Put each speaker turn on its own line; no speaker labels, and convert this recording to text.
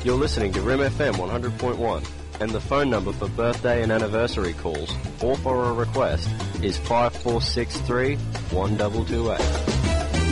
You're listening to Rim FM 100.1, and the phone number for birthday and anniversary calls, or for a request, is 5463 1228.